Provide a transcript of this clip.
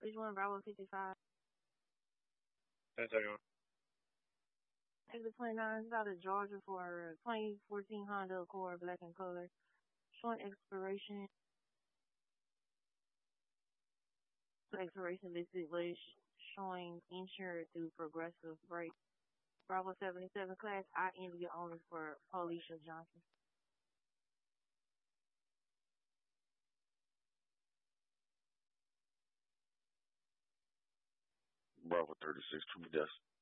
Which one, Bravo 55? That's how Exit 29 is out of Georgia for a 2014 Honda Accord, black in color. Showing expiration listed was showing insured through Progressive Break. Bravo 77 class, I envy owner for Alicia Johnson. Bravo 36, True Dust.